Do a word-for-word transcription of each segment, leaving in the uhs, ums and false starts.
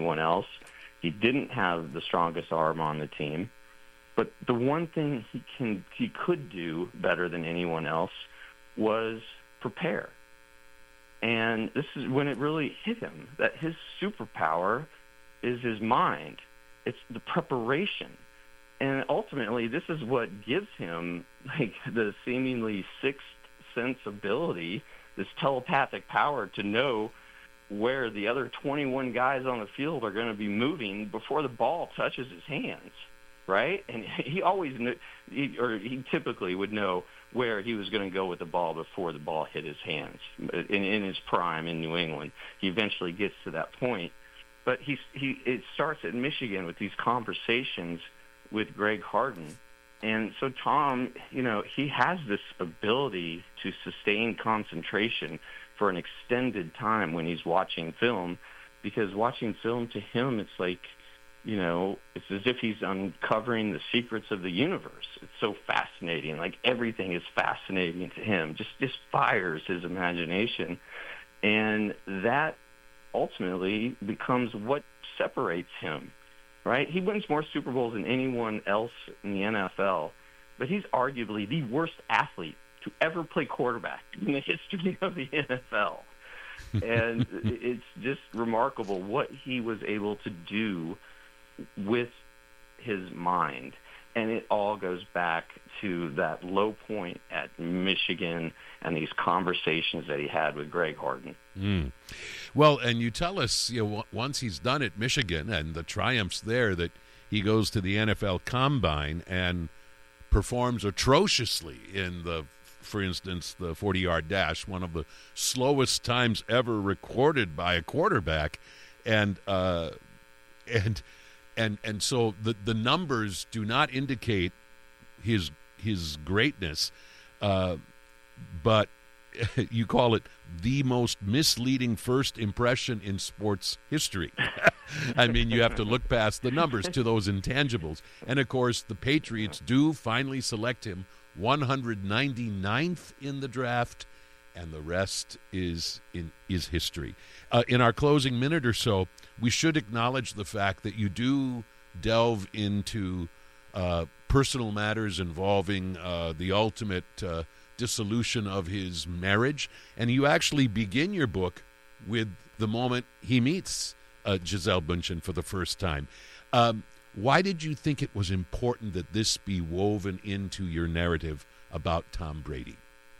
anyone else. He didn't have the strongest arm on the team. But the one thing he can he could do better than anyone else was prepare. And this is when it really hit him, that his superpower is his mind. It's the preparation. And ultimately, this is what gives him like the seemingly sixth sense ability, this telepathic power to know where the other twenty-one guys on the field are going to be moving before the ball touches his hands, right? And he always knew, he, or he typically would know where he was going to go with the ball before the ball hit his hands. In, in his prime in New England, he eventually gets to that point. But he, he, it starts at Michigan with these conversations with Greg Harden. And so Tom, you know, he has this ability to sustain concentration for an extended time when he's watching film, because watching film to him, it's like, you know, it's as if he's uncovering the secrets of the universe. It's so fascinating. Like everything is fascinating to him. Just, just fires his imagination. And that ultimately becomes what separates him, right? He wins more Super Bowls than anyone else in the N F L, but he's arguably the worst athlete to ever play quarterback in the history of the N F L. And it's just remarkable what he was able to do with his mind. And it all goes back to that low point at Michigan and these conversations that he had with Greg Harden. Mm. Well, and you tell us, you know, once he's done at Michigan and the triumphs there, that he goes to the N F L Combine and performs atrociously in the, for instance, the forty-yard dash, one of the slowest times ever recorded by a quarterback. And uh, and and and so the the numbers do not indicate his his greatness, uh, but you call it the most misleading first impression in sports history. I mean, you have to look past the numbers to those intangibles. And, of course, the Patriots do finally select him one hundred ninety-ninth in the draft, and the rest is in is history. Uh, in our closing minute or so, we should acknowledge the fact that you do delve into uh, personal matters involving uh, the ultimate uh, dissolution of his marriage, and you actually begin your book with the moment he meets uh, Gisele Bündchen for the first time. Um, why did you think it was important that this be woven into your narrative about Tom Brady?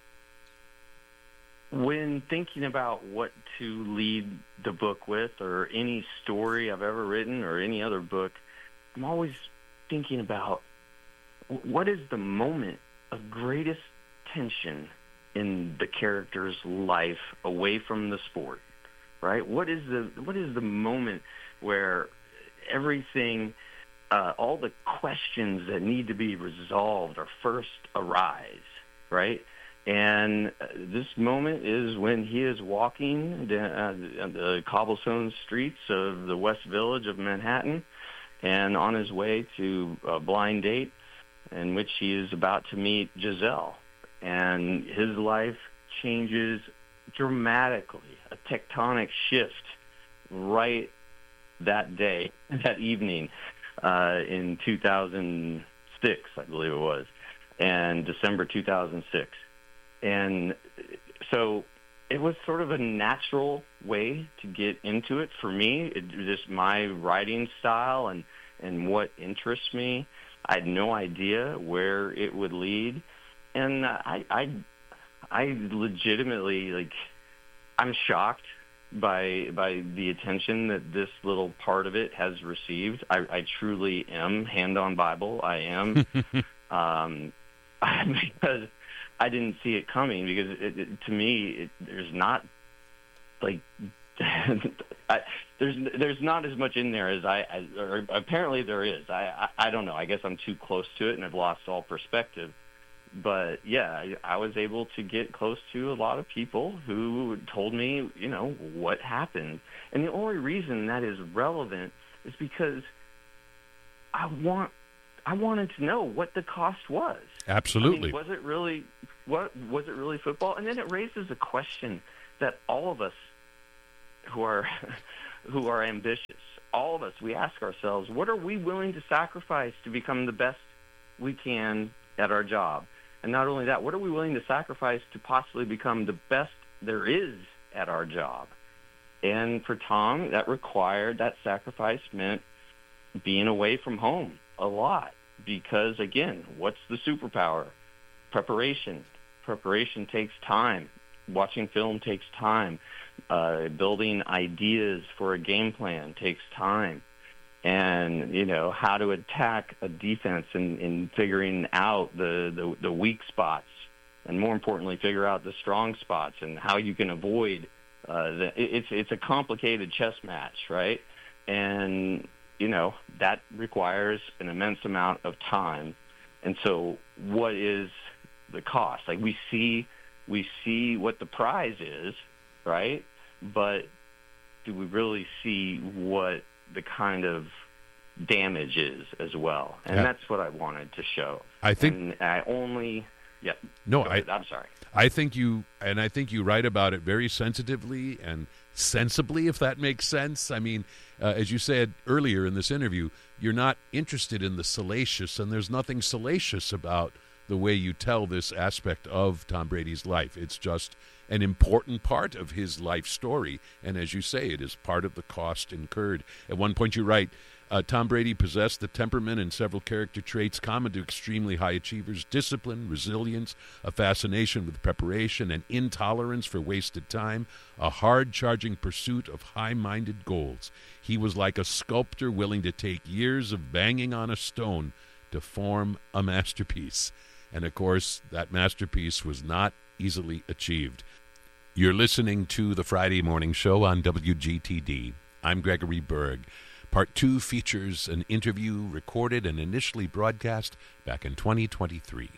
When thinking about what to lead the book with, or any story I've ever written or any other book, I'm always thinking about what is the moment of greatest tension in the character's life away from the sport, right? What is the what is the moment where everything, uh, all the questions that need to be resolved are first arise, right? And uh, this moment is when he is walking down uh, the cobblestone streets of the West Village of Manhattan and on his way to a blind date in which he is about to meet Gisele. And his life changes dramatically, a tectonic shift right that day, that evening uh, in two thousand six, I believe it was, and December two thousand six. And so it was sort of a natural way to get into it for me. It, just my writing style and, and what interests me. I had no idea where it would lead. And I, I, I legitimately, like, I'm shocked by by the attention that this little part of it has received. I, I truly am. Hand on Bible, I am. um, because I didn't see it coming. Because it, it, to me, it, there's not like I, there's there's not as much in there as I. As, or apparently there is. I, I I don't know. I guess I'm too close to it, and I've lost all perspective. But, yeah, I, I was able to get close to a lot of people who told me, you know, what happened. And the only reason that is relevant is because I want I wanted to know what the cost was. Absolutely. I mean, was it really what was it really football? And then it raises a question that all of us who are who are ambitious all of us, we ask ourselves, what are we willing to sacrifice to become the best we can at our job? And not only that, what are we willing to sacrifice to possibly become the best there is at our job? And for Tom, that required, that sacrifice meant being away from home a lot because, again, what's the superpower? Preparation. Preparation takes time. Watching film takes time. Uh, building ideas for a game plan takes time. And, you know, how to attack a defense and, and figuring out the, the, the weak spots, and more importantly, figure out the strong spots and how you can avoid uh, the, it's, it's a complicated chess match, right? And, you know, that requires an immense amount of time. And so what is the cost? Like we see, we see what the prize is, right? But do we really see what the kind of damage is as well? And yeah. that's what I wanted to show. I think and I only yeah no I, I'm sorry I think you and I think you write about it very sensitively and sensibly, if that makes sense. I mean, uh, as you said earlier in this interview, you're not interested in the salacious, and there's nothing salacious about the way you tell this aspect of Tom Brady's life. It's just an important part of his life story, and as you say, it is part of the cost incurred. At one point you write, uh, Tom Brady possessed the temperament and several character traits common to extremely high achievers: discipline, resilience, a fascination with preparation, and intolerance for wasted time, a hard-charging pursuit of high-minded goals. He was like a sculptor willing to take years of banging on a stone to form a masterpiece. And, of course, that masterpiece was not easily achieved. You're listening to the Friday Morning Show on W G T D. I'm Gregory Berg. Part two features an interview recorded and initially broadcast back in twenty twenty-three.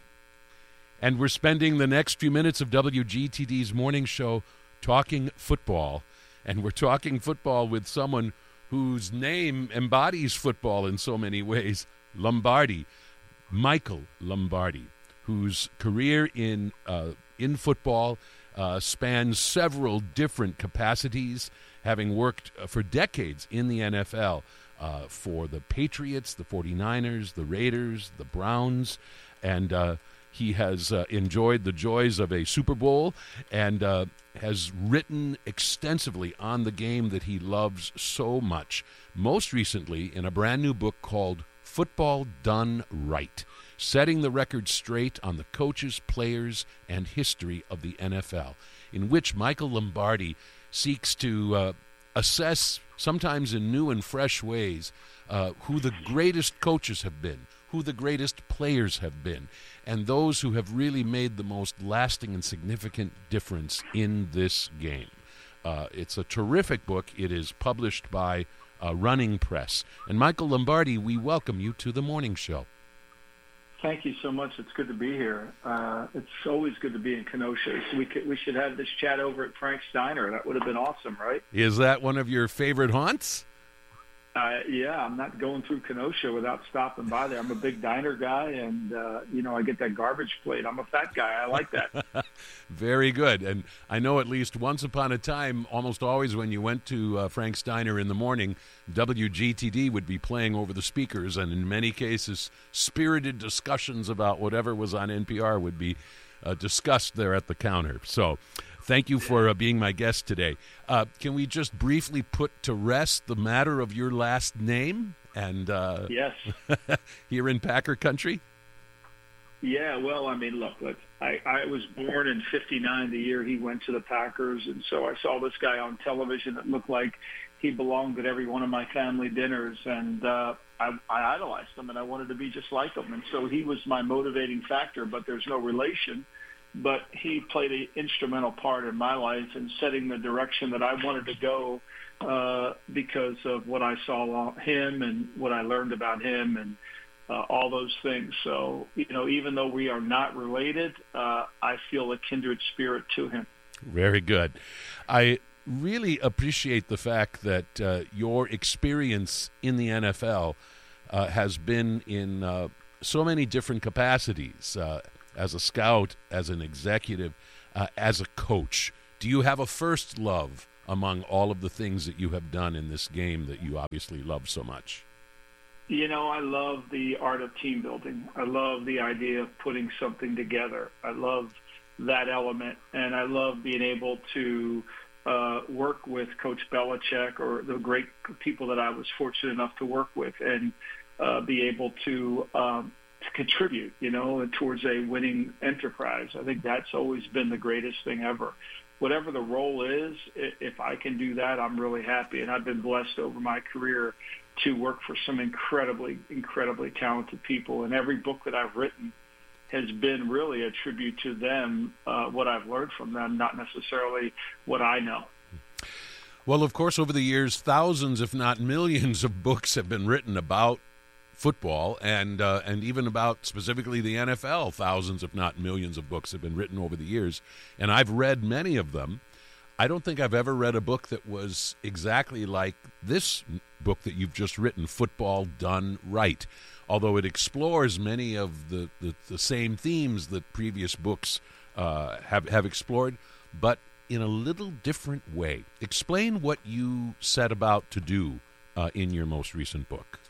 And we're spending the next few minutes of W G T D's morning show talking football. And we're talking football with someone whose name embodies football in so many ways, Lombardi, Michael Lombardi, whose career in uh, in football uh, spans several different capacities, having worked uh, for decades in the N F L uh, for the Patriots, the forty-niners, the Raiders, the Browns, and uh, he has uh, enjoyed the joys of a Super Bowl and uh, has written extensively on the game that he loves so much, most recently in a brand new book called Football Done Right, setting the record straight on the coaches, players, and history of the N F L, in which Michael Lombardi seeks to uh, assess, sometimes in new and fresh ways, uh, who the greatest coaches have been, who the greatest players have been, and those who have really made the most lasting and significant difference in this game. Uh, it's a terrific book. It is published by uh, Running Press. And Michael Lombardi, we welcome you to the morning show. Thank you so much. It's good to be here. Uh, it's always good to be in Kenosha. So we could, we should have this chat over at Frank's Diner. That would have been awesome, right? Is that one of your favorite haunts? Uh, yeah, I'm not going through Kenosha without stopping by there. I'm a big diner guy, and, uh, you know, I get that garbage plate. I'm a fat guy. I like that. Very good. And I know at least once upon a time, almost always when you went to uh, Frank's Diner in the morning, W G T D would be playing over the speakers, and in many cases, spirited discussions about whatever was on N P R would be uh, discussed there at the counter. So thank you for uh, being my guest today. Uh, can we just briefly put to rest the matter of your last name? And uh, yes, here in Packer country? Yeah, well, I mean, look, look I, I was born in fifty-nine, the year he went to the Packers, and so I saw this guy on television that looked like he belonged at every one of my family dinners, and uh, I, I idolized him, and I wanted to be just like him. And so he was my motivating factor, but there's no relation. But he played an instrumental part in my life in setting the direction that I wanted to go uh, because of what I saw him and what I learned about him and uh, all those things. So, you know, even though we are not related, uh, I feel a kindred spirit to him. Very good. I really appreciate the fact that uh, your experience in the N F L uh, has been in uh, so many different capacities. Uh, as a scout, as an executive, uh, as a coach. Do you have a first love among all of the things that you have done in this game that you obviously love so much? You know, I love the art of team building. I love the idea of putting something together. I love that element, and I love being able to uh, work with Coach Belichick or the great people that I was fortunate enough to work with, and uh, be able to, um, to contribute, you know, towards a winning enterprise. I think that's always been the greatest thing ever. Whatever the role is, if I can do that, I'm really happy. And I've been blessed over my career to work for some incredibly, incredibly talented people. And every book that I've written has been really a tribute to them, uh, what I've learned from them, not necessarily what I know. Well, of course, over the years, thousands, if not millions, of books have been written about football and uh, and even about specifically the N F L. Thousands, if not millions, of books have been written over the years, and I've read many of them. I don't think I've ever read a book that was exactly like this book that you've just written, Football Done Right, although it explores many of the, the, the same themes that previous books uh, have, have explored, but in a little different way. Explain what you set about to do uh, in your most recent book.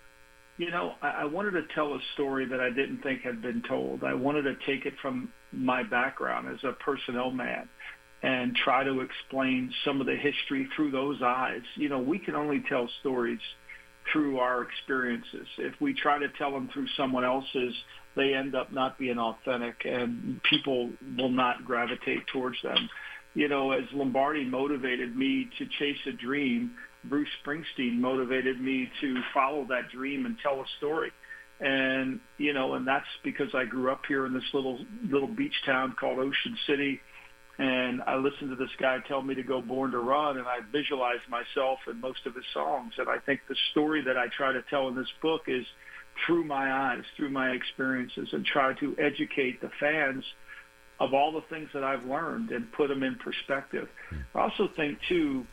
You know, I, I wanted to tell a story that I didn't think had been told. I wanted to take it from my background as a personnel man and try to explain some of the history through those eyes. You know, we can only tell stories through our experiences. If we try to tell them through someone else's, they end up not being authentic, and people will not gravitate towards them. You know, as Lombardi motivated me to chase a dream, Bruce Springsteen motivated me to follow that dream and tell a story. And, you know, and that's because I grew up here in this little little beach town called Ocean City, and I listened to this guy tell me to go Born to Run, and I visualized myself in most of his songs. And I think the story that I try to tell in this book is through my eyes, through my experiences, and try to educate the fans of all the things that I've learned and put them in perspective. I also think, too,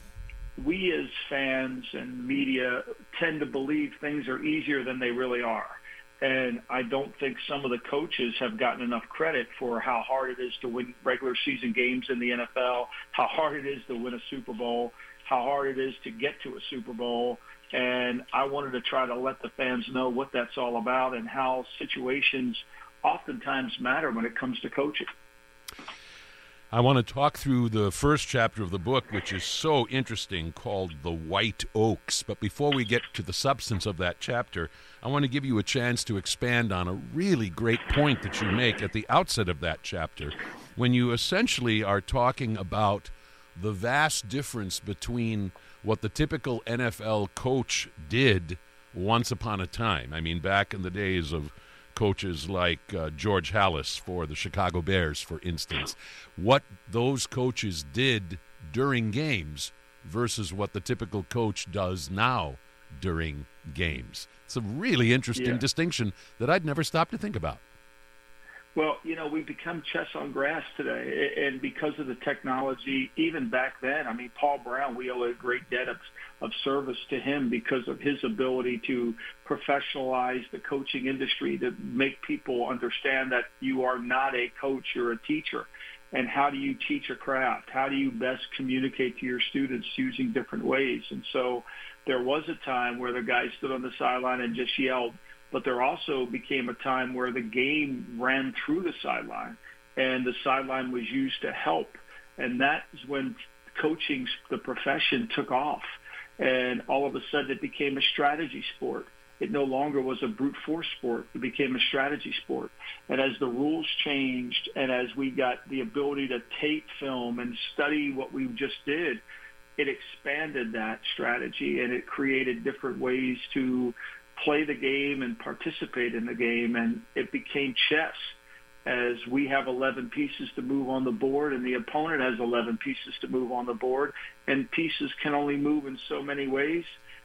we as fans and media tend to believe things are easier than they really are. And I don't think some of the coaches have gotten enough credit for how hard it is to win regular season games in the N F L, how hard it is to win a Super Bowl, how hard it is to get to a Super Bowl. And I wanted to try to let the fans know what that's all about and how situations oftentimes matter when it comes to coaching. I want to talk through the first chapter of the book, which is so interesting, called The White Oaks. But before we get to the substance of that chapter, I want to give you a chance to expand on a really great point that you make at the outset of that chapter, when you essentially are talking about the vast difference between what the typical N F L coach did once upon a time. I mean, back in the days of coaches like uh, George Halas for the Chicago Bears, for instance, what those coaches did during games versus what the typical coach does now during games. It's a really interesting yeah. distinction that I'd never stopped to think about. Well, you know, we've become chess on grass today, and because of the technology, even back then, I mean, Paul Brown, we owe a great debt of, of service to him because of his ability to professionalize the coaching industry, to make people understand that you are not a coach, you're a teacher. And how do you teach a craft? How do you best communicate to your students using different ways? And so there was a time where the guy stood on the sideline and just yelled, but there also became a time where the game ran through the sideline, and the sideline was used to help. And that is when coaching, the profession, took off. And all of a sudden it became a strategy sport. It no longer was a brute force sport. It became a strategy sport. And as the rules changed and as we got the ability to tape film and study what we just did, it expanded that strategy, and it created different ways to play the game and participate in the game, and it became chess, as we have eleven pieces to move on the board and the opponent has eleven pieces to move on the board, and pieces can only move in so many ways,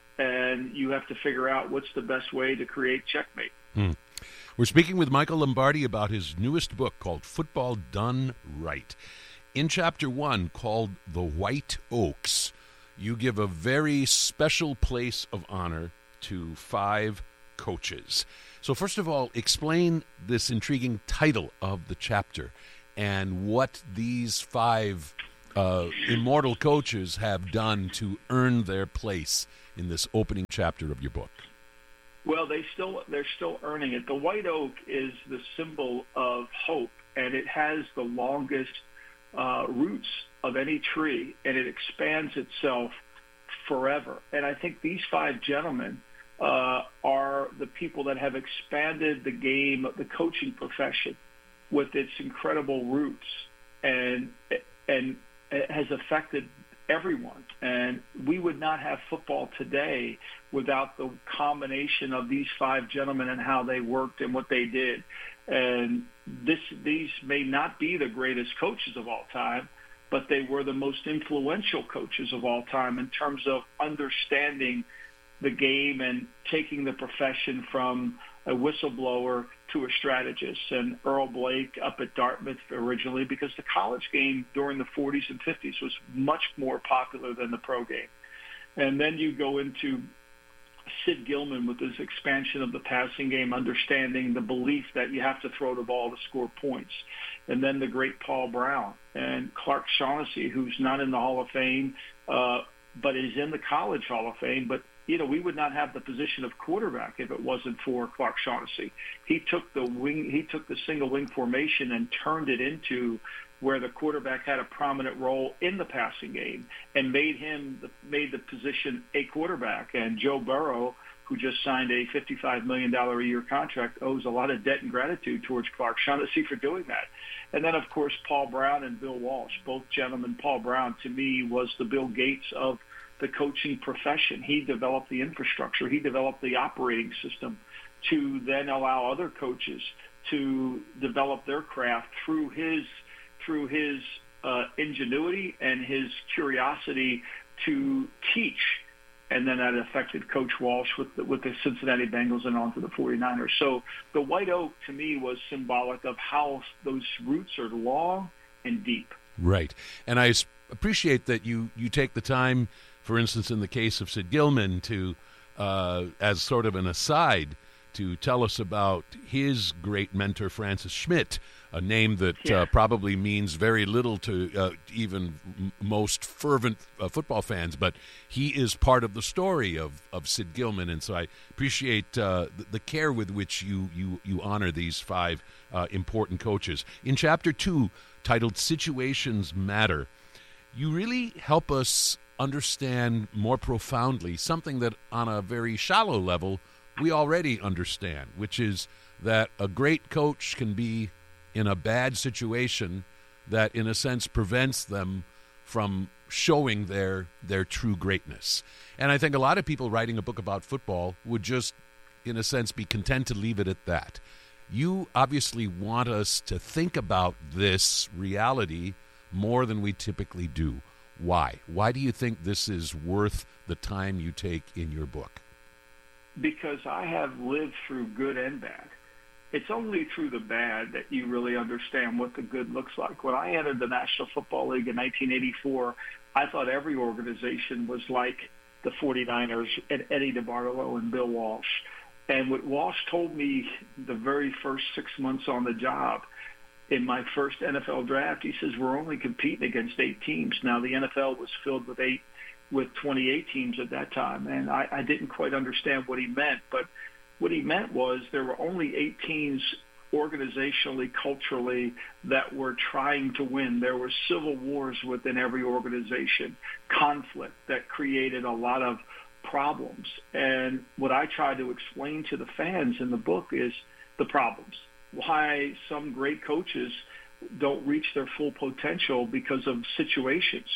and you have to figure out what's the best way to create checkmate. Hmm. We're speaking with Michael Lombardi about his newest book called Football Done Right. In chapter one, called The White Oaks, you give a very special place of honor to five coaches. So first of all, explain this intriguing title of the chapter and what these five uh, immortal coaches have done to earn their place in this opening chapter of your book? Well, they still they're still earning it. The white oak is the symbol of hope, and it has the longest uh, roots of any tree, and it expands itself forever. And I think these five gentlemen uh, are the people that have expanded the game of the coaching profession with its incredible roots, and and it has affected everyone. And we would not have football today without the combination of these five gentlemen and how they worked and what they did. And this these may not be the greatest coaches of all time, but they were the most influential coaches of all time in terms of understanding the game and taking the profession from a whistleblower to a strategist. And Earl Blake up at Dartmouth originally, because the college game during the forties and fifties was much more popular than the pro game. And then you go into Sid Gilman with his expansion of the passing game, understanding the belief that you have to throw the ball to score points. And then the great Paul Brown and Clark Shaughnessy, who's not in the Hall of Fame, uh, but is in the College Hall of Fame. But, you know, we would not have the position of quarterback if it wasn't for Clark Shaughnessy. He took the wing, he took the single wing formation and turned it into where the quarterback had a prominent role in the passing game and made him the, made the position a quarterback. And Joe Burrow, who just signed a fifty-five million dollars a year contract, owes a lot of debt and gratitude towards Clark Shaughnessy for doing that. And then, of course, Paul Brown and Bill Walsh, both gentlemen. Paul Brown, to me, was the Bill Gates of the coaching profession. He developed the infrastructure. He developed the operating system to then allow other coaches to develop their craft through his through his uh, ingenuity and his curiosity to teach. And then that affected Coach Walsh with the, with the Cincinnati Bengals and on to the forty-niners. So the white oak, to me, was symbolic of how those roots are long and deep. Right. And I appreciate that you, you take the time, for instance, in the case of Sid Gilman, to, uh, as sort of an aside, to tell us about his great mentor, Francis Schmidt, a name that yeah. uh, probably means very little to uh, even m- most fervent uh, football fans, but he is part of the story of, of Sid Gilman, and so I appreciate uh, the, the care with which you, you, you honor these five uh, important coaches. In Chapter two, titled Situations Matter, you really help us understand more profoundly something that on a very shallow level we already understand, which is that a great coach can be in a bad situation that, in a sense, prevents them from showing their their true greatness. And I think a lot of people writing a book about football would just, in a sense, be content to leave it at that. You obviously want us to think about this reality more than we typically do. Why? Why do you think this is worth the time you take in your book? Because I have lived through good and bad. It's only through the bad that you really understand what the good looks like. When I entered the National Football League in nineteen eighty-four, I thought every organization was like the forty-niners and Eddie DeBartolo and Bill Walsh. And what Walsh told me the very first six months on the job, in my first N F L draft, he says, we're only competing against eight teams. Now, the N F L was filled with eight, with twenty-eight teams at that time, and I, I didn't quite understand what he meant, but what he meant was there were only eight teams organizationally, culturally, that were trying to win. There were civil wars within every organization, conflict that created a lot of problems. And what I try to explain to the fans in the book is the problems, why some great coaches don't reach their full potential because of situations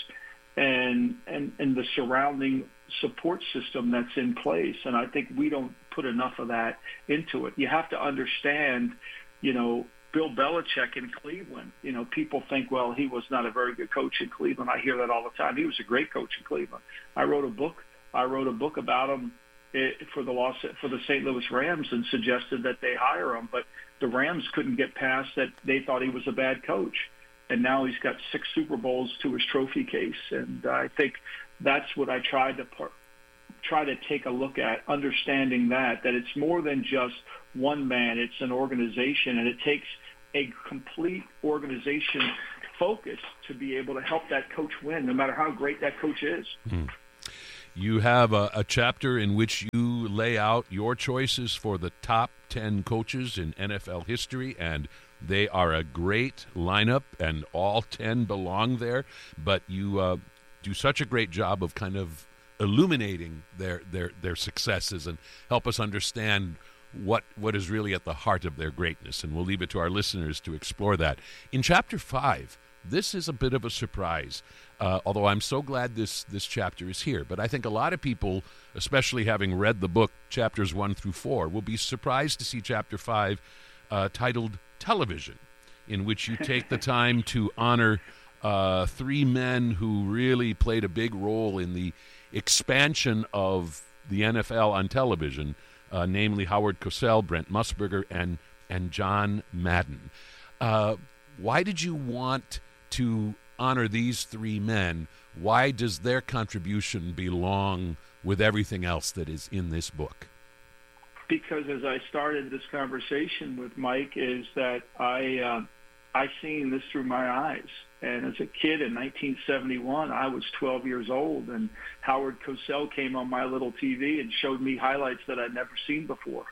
and, and, and the surrounding support system that's in place. And I think we don't put enough of that into it. You have to understand, you know, Bill Belichick in Cleveland, you know, people think, well, he was not a very good coach in Cleveland. I hear that all the time. He was a great coach in Cleveland. I wrote a book. I wrote a book about him for the Los, for the Saint Louis Rams and suggested that they hire him. But the Rams couldn't get past that. They thought he was a bad coach. And now he's got six Super Bowls to his trophy case. And I think that's what I tried to par- try to take a look at, understanding that, that it's more than just one man. It's an organization, and it takes a complete organization focus to be able to help that coach win, no matter how great that coach is. Hmm. You have a, a chapter in which you lay out your choices for the top ten coaches in N F L history, and they are a great lineup, and all ten belong there. But you uh, do such a great job of kind of illuminating their, their, their successes and help us understand what what is really at the heart of their greatness. And we'll leave it to our listeners to explore that. In Chapter five, this is a bit of a surprise, uh, although I'm so glad this, this chapter is here. But I think a lot of people, especially having read the book, Chapters one through four, will be surprised to see Chapter five uh, titled Television, in which you take the time to honor uh, three men who really played a big role in the expansion of the N F L on television, uh, namely Howard Cosell, Brent Musburger, and, and John Madden. Uh, why did you want to honor these three men? Why does their contribution belong with everything else that is in this book? Because as I started this conversation with Mike, is that I uh, I seen this through my eyes. And as a kid in nineteen seventy-one, I was twelve years old, and Howard Cosell came on my little T V and showed me highlights that I'd never seen before.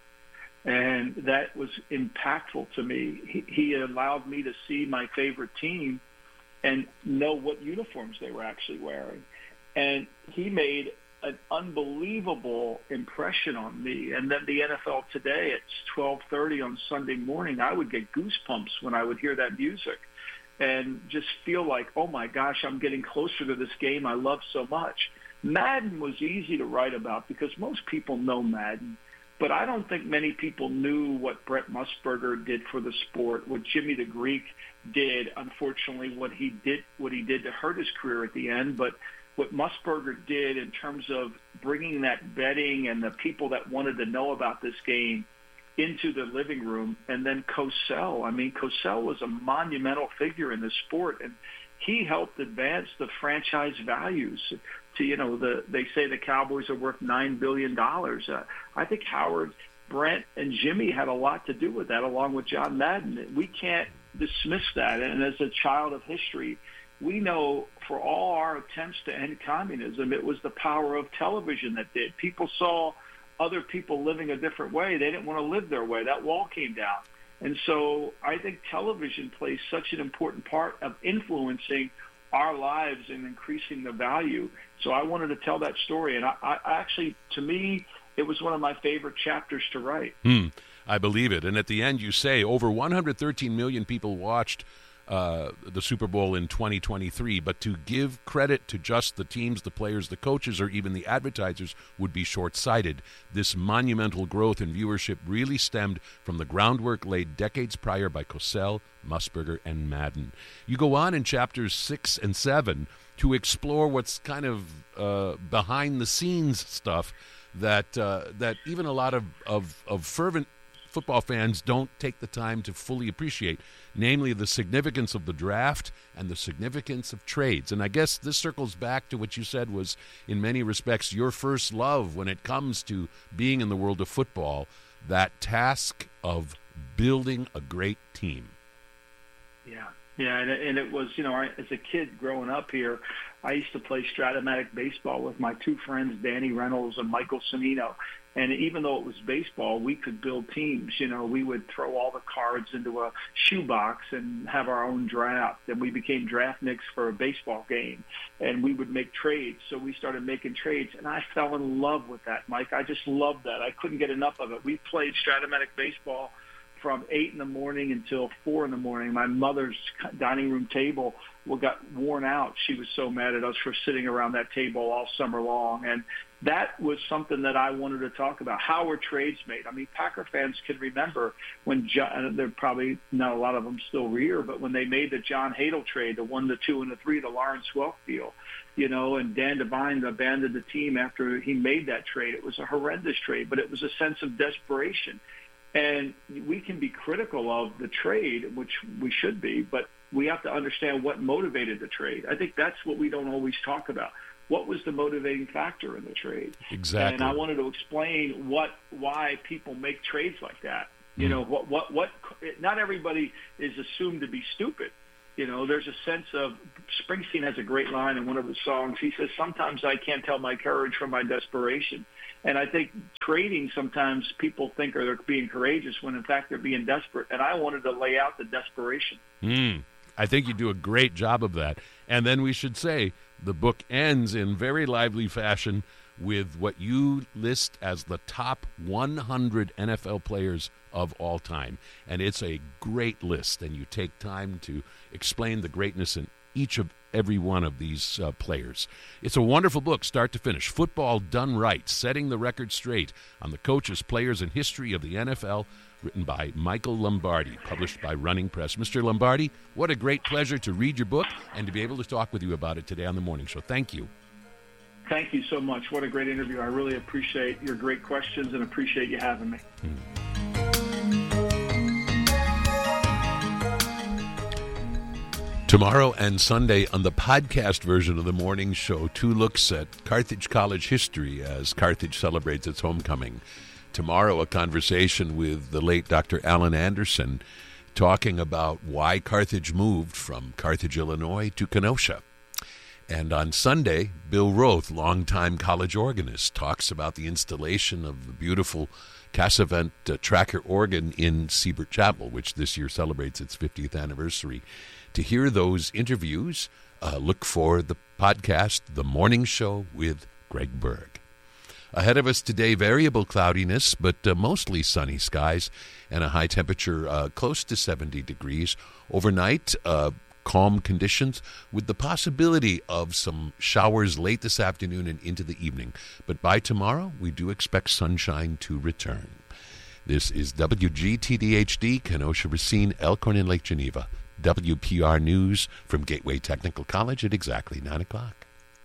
And that was impactful to me. He, he allowed me to see my favorite team and know what uniforms they were actually wearing. And he made an unbelievable impression on me. And then the N F L today at twelve thirty on Sunday morning, I would get goosebumps when I would hear that music and just feel like, oh my gosh, I'm getting closer to this game I love so much. Madden was easy to write about because most people know Madden. But I don't think many people knew what Brent Musburger did for the sport, what Jimmy the Greek did. Unfortunately, what he did, what he did to hurt his career at the end. But what Musburger did in terms of bringing that betting and the people that wanted to know about this game into the living room, and then Cosell. I mean, Cosell was a monumental figure in the sport, and he helped advance the franchise values. To, you know, the they say the Cowboys are worth nine billion dollars. Uh, I think Howard, Brent, and Jimmy had a lot to do with that, along with John Madden. We can't dismiss that. And as a child of history, we know for all our attempts to end communism, it was the power of television that did. People saw other people living a different way. They didn't want to live their way. That wall came down. And so I think television plays such an important part of influencing our lives and increasing the value. So I wanted to tell that story. And I, I actually, to me, it was one of my favorite chapters to write. Hmm, I believe it. And at the end you say over one hundred thirteen million people watched uh, the Super Bowl in twenty twenty-three, but to give credit to just the teams, the players, the coaches, or even the advertisers would be short-sighted. This monumental growth in viewership really stemmed from the groundwork laid decades prior by Cosell, Musburger, and Madden. You go on in chapters six and seven to explore what's kind of uh, behind-the-scenes stuff that uh, that even a lot of, of, of fervent football fans don't take the time to fully appreciate, namely the significance of the draft and the significance of trades. And I guess this circles back to what you said was, in many respects, your first love when it comes to being in the world of football, that task of building a great team. Yeah, yeah, and, and it was, you know, I, as a kid growing up here, I used to play Stratomatic baseball with my two friends, Danny Reynolds and Michael Sonino. And even though it was baseball, we could build teams. You know, we would throw all the cards into a shoebox and have our own draft. And we became draftniks for a baseball game. And we would make trades. So we started making trades. And I fell in love with that, Mike. I just loved that. I couldn't get enough of it. We played Stratomatic baseball from eight in the morning until four in the morning. My mother's dining room table got worn out. She was so mad at us for sitting around that table all summer long. And that was something that I wanted to talk about. How were trades made? I mean, Packer fans can remember when John, there probably not a lot of them still here, but when they made the John Hadel trade, the one, the two, and the three, the Lawrence Welk deal, you know, and Dan Devine abandoned the team after he made that trade. It was a horrendous trade, but it was a sense of desperation. And we can be critical of the trade, which we should be, but we have to understand what motivated the trade. I think that's what we don't always talk about. What was the motivating factor in the trade? Exactly. And I wanted to explain what, why people make trades like that. You mm. know, what, what, what, not everybody is assumed to be stupid. You know, there's a sense of, Springsteen has a great line in one of his songs. He says, sometimes I can't tell my courage from my desperation. And I think trading, sometimes people think are they're being courageous when in fact they're being desperate. And I wanted to lay out the desperation. Mm, I think you do a great job of that. And then we should say the book ends in very lively fashion with what you list as the top one hundred N F L players of all time. And it's a great list, and you take time to explain the greatness in each of every one of these uh, players. It's a wonderful book, start to finish. Football Done Right, Setting the Record Straight on the Coaches, Players, and History of the N F L, written by Michael Lombardi, published by Running Press. Mister Lombardi, what a great pleasure to read your book and to be able to talk with you about it today on The Morning Show. Thank you. Thank you so much. What a great interview. I really appreciate your great questions and appreciate you having me. Hmm. Tomorrow and Sunday on the podcast version of The Morning Show, two looks at Carthage College history as Carthage celebrates its homecoming. Tomorrow, a conversation with the late Doctor Alan Anderson talking about why Carthage moved from Carthage, Illinois to Kenosha. And on Sunday, Bill Roth, longtime college organist, talks about the installation of the beautiful Cassavant uh, Tracker organ in Siebert Chapel, which this year celebrates its fiftieth anniversary. To hear those interviews, uh, look for the podcast, The Morning Show with Greg Berg. Ahead of us today, variable cloudiness, but uh, mostly sunny skies and a high temperature uh, close to seventy degrees. Overnight, uh, calm conditions with the possibility of some showers late this afternoon and into the evening. But by tomorrow, we do expect sunshine to return. This is W G T D H D, Kenosha, Racine, Elkhorn, and Lake Geneva. W P R News from Gateway Technical College at exactly nine o'clock.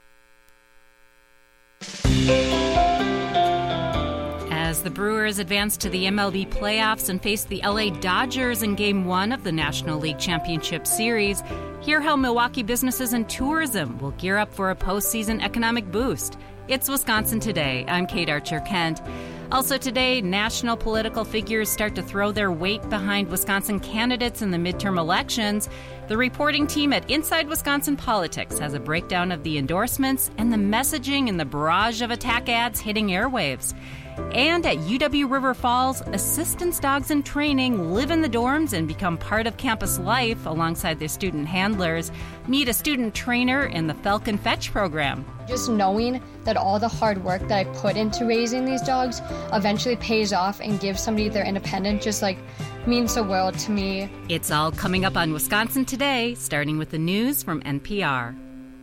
As the Brewers advance to the M L B playoffs and face the L A Dodgers in Game one of the National League Championship Series, hear how Milwaukee businesses and tourism will gear up for a postseason economic boost. It's Wisconsin Today. I'm Kate Archer-Kent. Also today, national political figures start to throw their weight behind Wisconsin candidates in the midterm elections. The reporting team at Inside Wisconsin Politics has a breakdown of the endorsements and the messaging in the barrage of attack ads hitting airwaves. And at U W River Falls, assistance dogs in training live in the dorms and become part of campus life alongside their student handlers. Meet a student trainer in the Falcon Fetch program. Just knowing that all the hard work that I put into raising these dogs eventually pays off and gives somebody their independence just like means the world to me. It's all coming up on Wisconsin Today, starting with the news from N P R.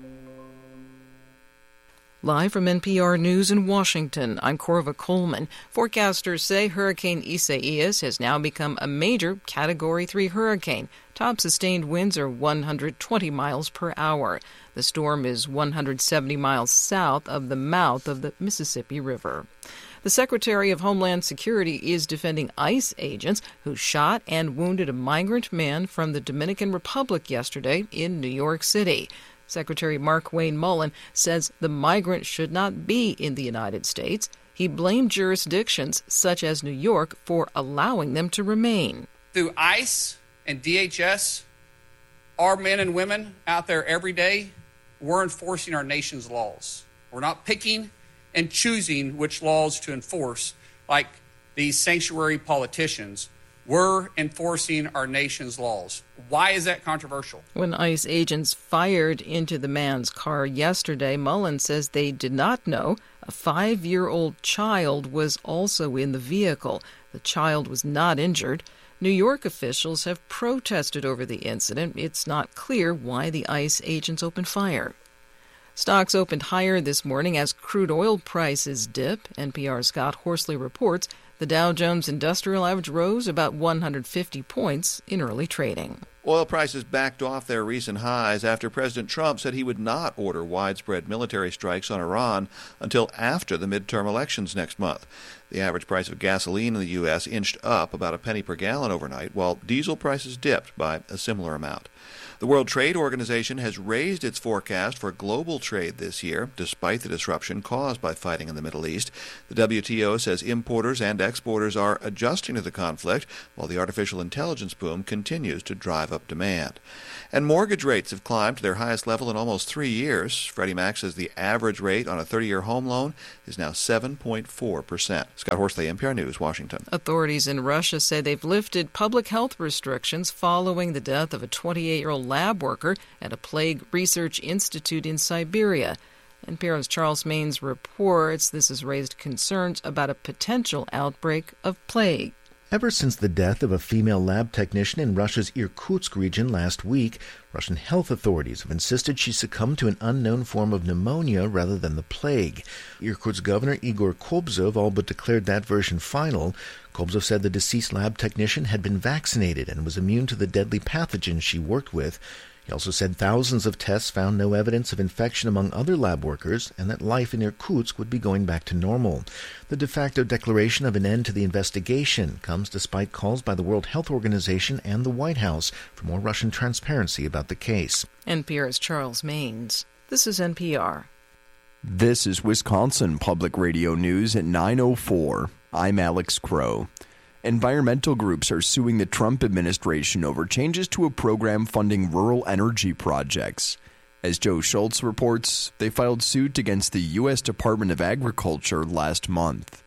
Live from N P R News in Washington, I'm Corva Coleman. Forecasters say Hurricane Isaias has now become a major Category three hurricane. Top sustained winds are one hundred twenty miles per hour. The storm is one hundred seventy miles south of the mouth of the Mississippi River. The Secretary of Homeland Security is defending ICE agents who shot and wounded a migrant man from the Dominican Republic yesterday in New York City. Secretary Mark Wayne Mullen says the migrant should not be in the United States. He blamed jurisdictions such as New York for allowing them to remain. Through ICE and D H S, our men and women out there every day, we're enforcing our nation's laws. We're not picking and choosing which laws to enforce like these sanctuary politicians. We're enforcing our nation's laws. Why is that controversial? When ICE agents fired into the man's car yesterday, Mullen says they did not know a five-year-old child was also in the vehicle. The child was not injured. New York officials have protested over the incident. It's not clear why the ICE agents opened fire. Stocks opened higher this morning as crude oil prices dip. N P R's Scott Horsley reports the Dow Jones Industrial Average rose about one hundred fifty points in early trading. Oil prices backed off their recent highs after President Trump said he would not order widespread military strikes on Iran until after the midterm elections next month. The average price of gasoline in the U S inched up about a penny per gallon overnight, while diesel prices dipped by a similar amount. The World Trade Organization has raised its forecast for global trade this year, despite the disruption caused by fighting in the Middle East. The W T O says importers and exporters are adjusting to the conflict, while the artificial intelligence boom continues to drive up demand. And mortgage rates have climbed to their highest level in almost three years. Freddie Mac says the average rate on a thirty-year home loan is now seven point four percent. Scott Horsley, N P R News, Washington. Authorities in Russia say they've lifted public health restrictions following the death of a twenty-eight-year-old lab worker at a plague research institute in Siberia. N P R's Charles Maines reports this has raised concerns about a potential outbreak of plague. Ever since the death of a female lab technician in Russia's Irkutsk region last week, Russian health authorities have insisted she succumbed to an unknown form of pneumonia rather than the plague. Irkutsk Governor Igor Kobzov all but declared that version final. Kobzov said the deceased lab technician had been vaccinated and was immune to the deadly pathogen she worked with. He also said thousands of tests found no evidence of infection among other lab workers and that life in Irkutsk would be going back to normal. The de facto declaration of an end to the investigation comes despite calls by the World Health Organization and the White House for more Russian transparency about the case. N P R's Charles Maines. This is N P R. This is Wisconsin Public Radio News at nine oh four. I'm Alex Crow. Environmental groups are suing the Trump administration over changes to a program funding rural energy projects. As Joe Schultz reports, they filed suit against the U S Department of Agriculture last month.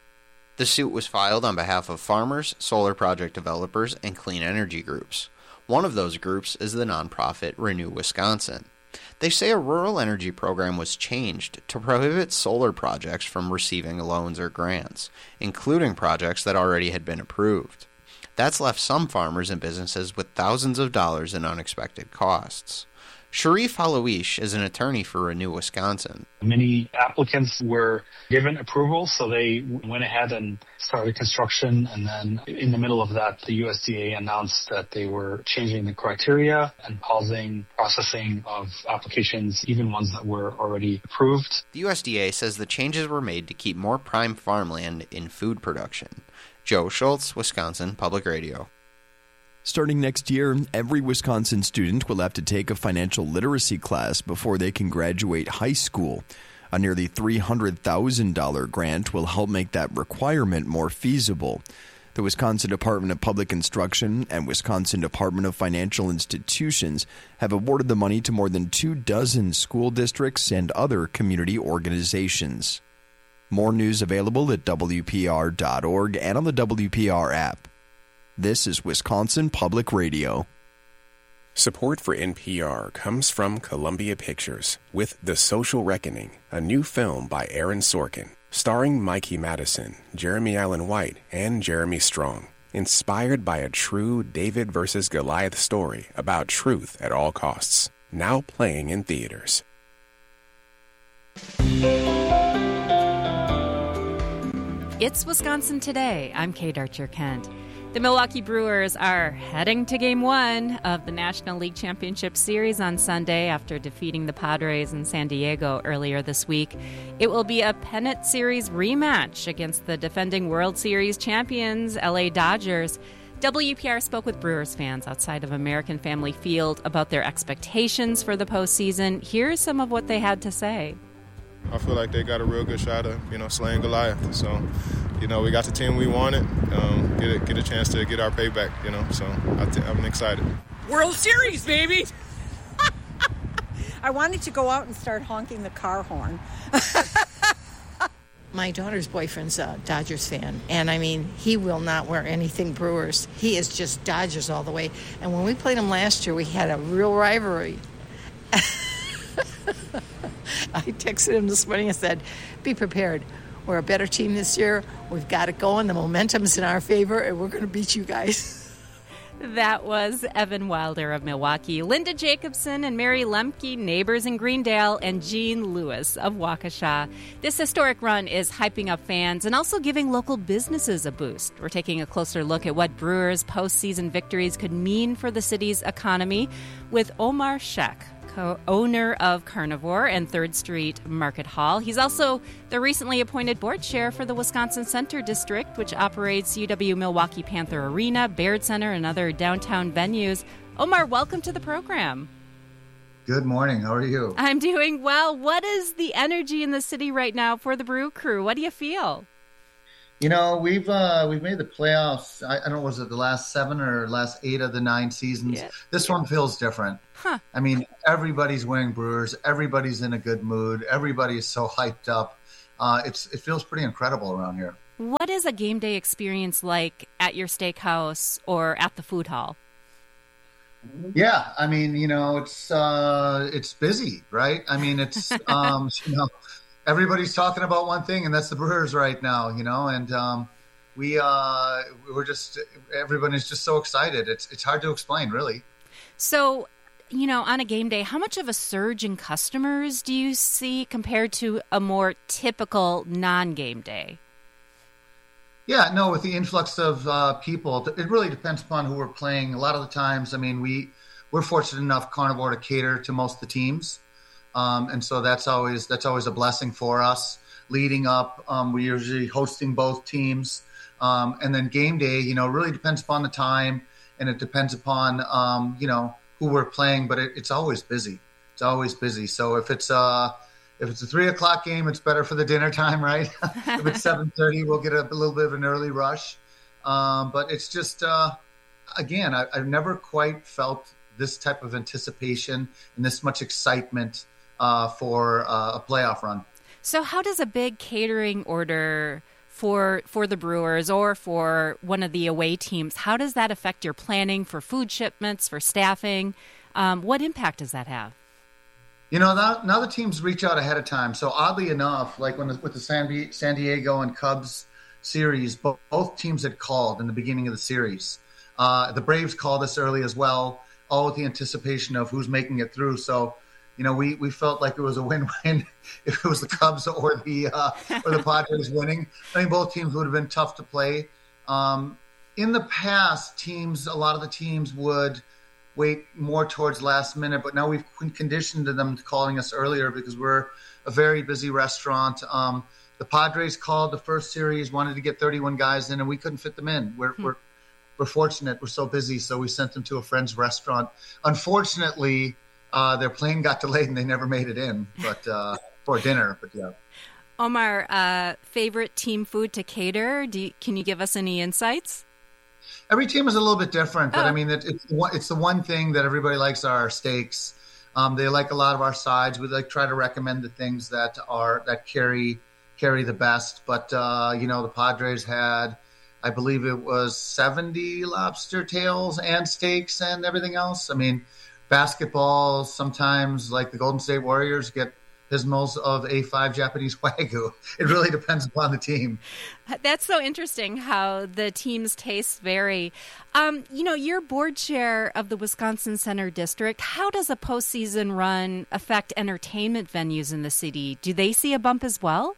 The suit was filed on behalf of farmers, solar project developers, and clean energy groups. One of those groups is the nonprofit Renew Wisconsin. They say a rural energy program was changed to prohibit solar projects from receiving loans or grants, including projects that already had been approved. That's left some farmers and businesses with thousands of dollars in unexpected costs. Sharif Halawish is an attorney for Renew Wisconsin. Many applicants were given approval, so they went ahead and started construction, and then in the middle of that, the U S D A announced that they were changing the criteria and pausing processing of applications, even ones that were already approved. The U S D A says the changes were made to keep more prime farmland in food production. Joe Schultz, Wisconsin Public Radio. Starting next year, every Wisconsin student will have to take a financial literacy class before they can graduate high school. A nearly three hundred thousand dollars grant will help make that requirement more feasible. The Wisconsin Department of Public Instruction and Wisconsin Department of Financial Institutions have awarded the money to more than two dozen school districts and other community organizations. More news available at W P R dot org and on the W P R app. This is Wisconsin Public Radio. Support for N P R comes from Columbia Pictures with The Social Reckoning, a new film by Aaron Sorkin, starring Mikey Madison, Jeremy Allen White, and Jeremy Strong. Inspired by a true David versus Goliath story about truth at all costs. Now playing in theaters. It's Wisconsin Today. I'm Kate Archer-Kent. The Milwaukee Brewers are heading to Game one of the National League Championship Series on Sunday after defeating the Padres in San Diego earlier this week. It will be a pennant series rematch against the defending World Series champions, L A Dodgers. W P R spoke with Brewers fans outside of American Family Field about their expectations for the postseason. Here's some of what they had to say. I feel like they got a real good shot at, you know, slaying Goliath. So, you know, we got the team we wanted. Um, get a, get a chance to get our payback, you know. So I th- I'm excited. World Series, baby! I wanted to go out and start honking the car horn. My daughter's boyfriend's a Dodgers fan, and I mean, he will not wear anything Brewers. He is just Dodgers all the way. And when we played him last year, we had a real rivalry. I texted him this morning and said, be prepared. We're a better team this year. We've got it going. The momentum's in our favor, and we're going to beat you guys. That was Evan Wilder of Milwaukee, Linda Jacobson and Mary Lemke, neighbors in Greendale, and Jean Lewis of Waukesha. This historic run is hyping up fans and also giving local businesses a boost. We're taking a closer look at what Brewers' postseason victories could mean for the city's economy with Omar Sheikh, co-owner of Carnivore and third Street Market Hall. He's also the recently appointed board chair for the Wisconsin Center District, which operates U W Milwaukee Panther Arena, Baird Center, and other downtown venues. Omar, welcome to the program. Good morning. How are you? I'm doing well. What is the energy in the city right now for the Brew Crew? What do you feel? You know, we've uh, we've made the playoffs. I, I don't know, was it the last seven or last eight of the nine seasons? Yeah. This one feels different. Huh. I mean, everybody's wearing Brewers. Everybody's in a good mood. Everybody is so hyped up. Uh, it's it feels pretty incredible around here. What is a game day experience like at your steakhouse or at the food hall? Yeah, I mean, you know, it's uh, it's busy, right? I mean, it's um, you know. Everybody's talking about one thing, and that's the Brewers right now, you know, and um, we, uh, we're just, everybody's just so excited. It's it's hard to explain, really. So, you know, on a game day, how much of a surge in customers do you see compared to a more typical non-game day? Yeah, no, with the influx of uh, people, it really depends upon who we're playing. A lot of the times, I mean, we, we're fortunate enough, Carnivore, to cater to most of the teams. Um, and so that's always that's always a blessing for us. Leading up, um, we're usually hosting both teams. Um, and then game day, you know, really depends upon the time, and it depends upon, um, you know, who we're playing. But it, it's always busy. It's always busy. So if it's, uh, if it's a three o'clock game, it's better for the dinner time, right? If it's seven thirty, we'll get a, a little bit of an early rush. Um, but it's just, uh, again, I, I've never quite felt this type of anticipation and this much excitement Uh, for uh, a playoff run. So how does a big catering order for for the Brewers or for one of the away teams, how does that affect your planning for food shipments, for staffing? Um, what impact does that have? You know, now, now the teams reach out ahead of time. So oddly enough, like when the, with the San, San Diego and Cubs series, both, both teams had called in the beginning of the series. Uh, the Braves called us early as well, all with the anticipation of who's making it through. So You know, we, we felt like it was a win-win if it was the Cubs or the uh, or the Padres winning. I mean, both teams would have been tough to play. Um, in the past, teams, a lot of the teams would wait more towards last minute, but now we've conditioned them to calling us earlier because we're a very busy restaurant. Um, the Padres called the first series, wanted to get thirty-one guys in, and we couldn't fit them in. We're hmm. we're we're fortunate. We're so busy, so we sent them to a friend's restaurant. Unfortunately, Uh, their plane got delayed and they never made it in, but uh, for dinner. But yeah. Omar, uh, favorite team food to cater? Do you, can you give us any insights? Every team is a little bit different, but oh. I mean, it, it's it's the one thing that everybody likes are our steaks. Um, they like a lot of our sides. We like try to recommend the things that are that carry carry the best. But uh, you know, the Padres had, I believe it was seventy lobster tails and steaks and everything else. I mean. Basketball, sometimes like the Golden State Warriors get pismos of A five Japanese Wagyu. It really depends upon the team. That's so interesting how the team's tastes vary. Um, you know, you're board chair of the Wisconsin Center District. How does a postseason run affect entertainment venues in the city? Do they see a bump as well?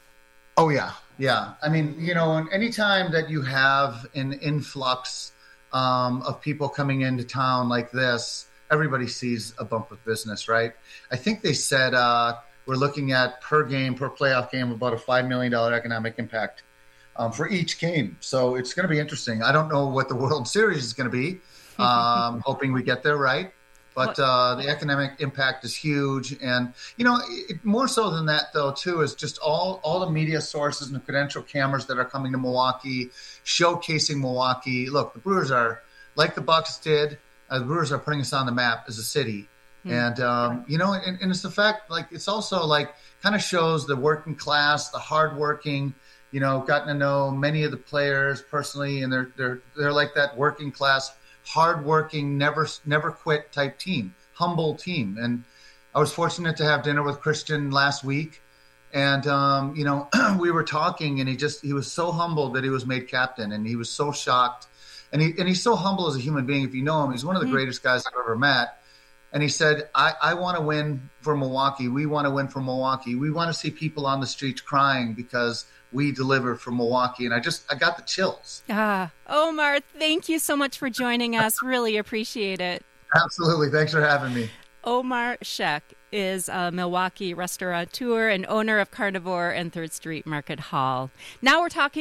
Oh, yeah. Yeah. I mean, you know, anytime that you have an influx um, of people coming into town like this, everybody sees a bump of business, right? I think they said uh, we're looking at per game, per playoff game, about a five million dollars economic impact um, for each game. So it's going to be interesting. I don't know what the World Series is going to be. Um, hoping we get there right. But uh, the economic impact is huge. And, you know, it, more so than that, though, too, is just all, all the media sources and the credential cameras that are coming to Milwaukee, showcasing Milwaukee. Look, the Brewers are, like the Bucks did, Uh, the Brewers are putting us on the map as a city. Mm. And, um, you know, and, and it's the fact, like, it's also, like, kind of shows the working class, the hardworking, you know, gotten to know many of the players personally, and they're they're they're like that working class, hardworking, never never quit type team, humble team. And I was fortunate to have dinner with Christian last week. And, um, you know, we were talking, and he just he was so humbled that he was made captain, and he was so shocked. And he and he's so humble as a human being. If you know him, he's one of the mm-hmm. greatest guys I've ever met. And he said, I, I want to win for Milwaukee. We want to win for Milwaukee. We want to see people on the streets crying because we deliver for Milwaukee. And I just, I got the chills. Ah, Omar, thank you so much for joining us. Really appreciate it. Absolutely. Thanks for having me. Omar Sheck is a Milwaukee restaurateur and owner of Carnivore and third Street Market Hall. Now we're talking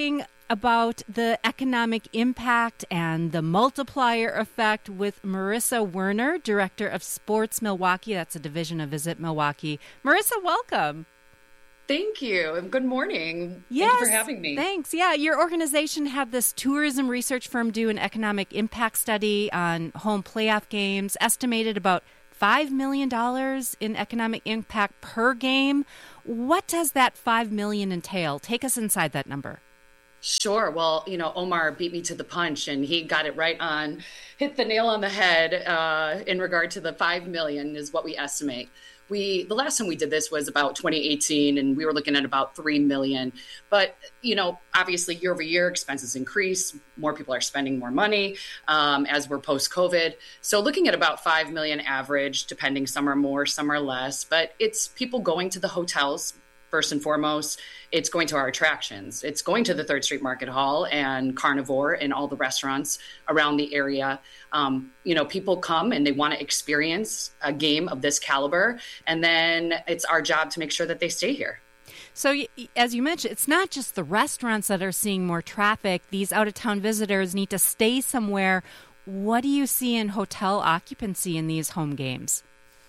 about the economic impact and the multiplier effect with Marissa Werner, Director of Sports Milwaukee. That's a division of Visit Milwaukee. Marissa, welcome. Thank you, and good morning. Yes, Thank you for having me. Thanks. Yeah, your organization had this tourism research firm do an economic impact study on home playoff games, estimated about five million dollars in economic impact per game. What does that five million dollars entail? Take us inside that number. Sure. Well, you know, Omar beat me to the punch, and he got it right on, hit the nail on the head uh, in regard to the five million dollars is what we estimate. We the last time we did this was about twenty eighteen, and we were looking at about three million dollars. But, you know, obviously year over year expenses increase. More people are spending more money um, as we're post-COVID. So looking at about five million dollars average, depending, some are more, some are less. But it's people going to the hotels. First and foremost, it's going to our attractions. It's going to the Third Street Market Hall and Carnivore and all the restaurants around the area. Um, you know, people come and they want to experience a game of this caliber, and then it's our job to make sure that they stay here. So, as you mentioned, it's not just the restaurants that are seeing more traffic. These out-of-town visitors need to stay somewhere. What do you see in hotel occupancy in these home games?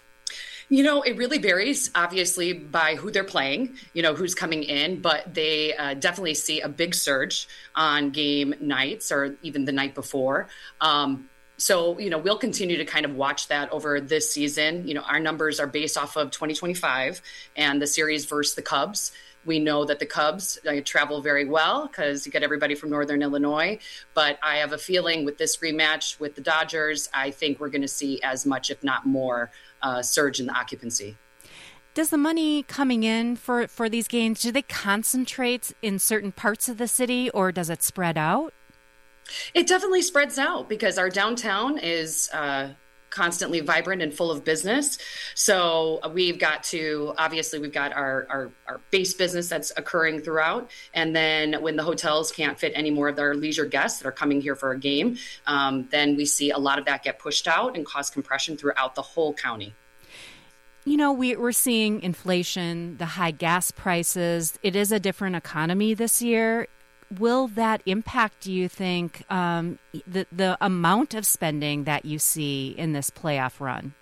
You know, it really varies, obviously, by who they're playing, you know, who's coming in, but they uh, definitely see a big surge on game nights or even the night before. Um, so, you know, we'll continue to kind of watch that over this season. You know, our numbers are based off of twenty twenty-five and the series versus the Cubs. We know that the Cubs uh, travel very well because you get everybody from Northern Illinois. But I have a feeling with this rematch with the Dodgers, I think we're going to see as much, if not more, uh, surge in the occupancy. Does the money coming in for, for these games, do they concentrate in certain parts of the city, or does it spread out? It definitely spreads out because our downtown is uh, constantly vibrant and full of business. So we've got to, obviously, we've got our, our, our base business that's occurring throughout. And then when the hotels can't fit any more of their leisure guests that are coming here for a game, um, then we see a lot of that get pushed out and cause compression throughout the whole county. You know, we, we're seeing inflation, the high gas prices. It is a different economy this year. Will that impact, do you think, um, the, the amount of spending that you see in this playoff run?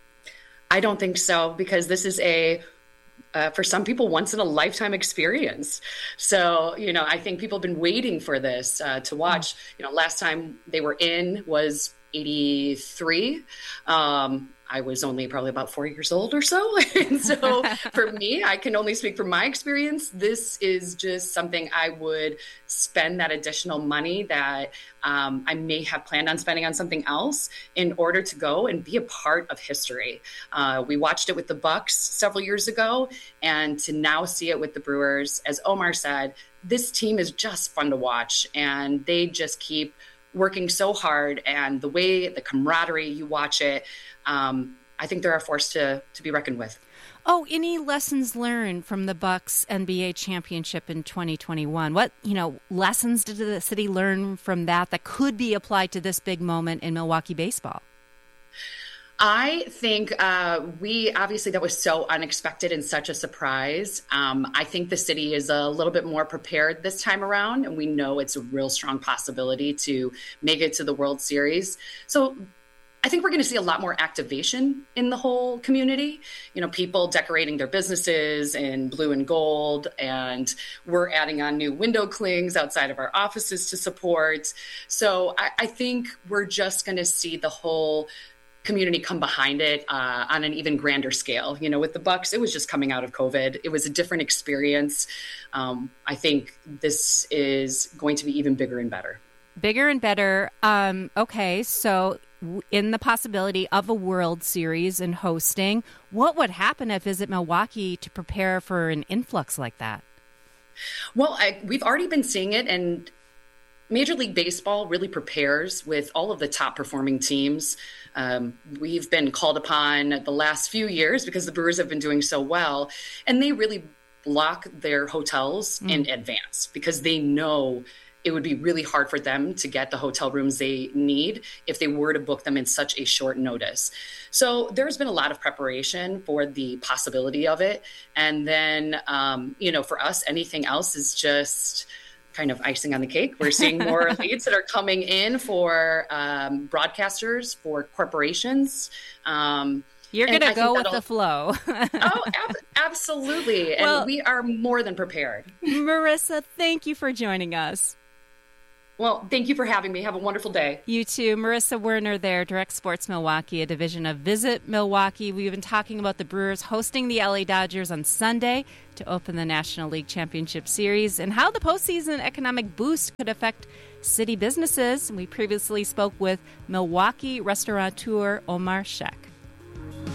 I don't think so, because this is a, uh, for some people, once in a lifetime experience. So, you know, I think people have been waiting for this uh, to watch. You know, last time they were in was eighty-three. Um, I was only probably about four years old or so. And so for me, I can only speak from my experience. This is just something I would spend that additional money that um, I may have planned on spending on something else in order to go and be a part of history. Uh, we watched it with the Bucks several years ago, and to now see it with the Brewers, as Omar said, this team is just fun to watch, and they just keep working so hard, and the way, the camaraderie you watch it, um, I think they're a force to, to be reckoned with. Oh, any lessons learned from the Bucks N B A championship in twenty twenty-one? What, you know, lessons did the city learn from that that could be applied to this big moment in Milwaukee baseball? I think uh, we, obviously, that was so unexpected and such a surprise. Um, I think the city is a little bit more prepared this time around, and we know it's a real strong possibility to make it to the World Series. So I think we're going to see a lot more activation in the whole community. You know, people decorating their businesses in blue and gold, and we're adding on new window clings outside of our offices to support. So I, I think we're just going to see the whole community come behind it uh, on an even grander scale. You know, with the Bucks, it was just coming out of COVID. It was a different experience. Um, I think this is going to be even bigger and better. Bigger and better. Um, okay, so in the possibility of a World Series and hosting, what would happen at Visit Milwaukee to prepare for an influx like that? Well, I, we've already been seeing it, and Major League Baseball really prepares with all of the top performing teams. Um, we've been called upon the last few years because the Brewers have been doing so well, and they really block their hotels mm. in advance because they know it would be really hard for them to get the hotel rooms they need if they were to book them in such a short notice. So there's been a lot of preparation for the possibility of it. And then, um, you know, for us, anything else is just kind of icing on the cake. We're seeing more leads that are coming in for um, broadcasters, for corporations. Um, You're going to go with the flow. oh, ab- absolutely. And well, we are more than prepared. Marissa, thank you for joining us. Well, thank you for having me. Have a wonderful day. You too. Marissa Werner there, Direct Sports Milwaukee, a division of Visit Milwaukee. We've been talking about the Brewers hosting the L A Dodgers on Sunday to open the National League Championship Series and how the postseason economic boost could affect city businesses. We previously spoke with Milwaukee restaurateur Omar Sheikh.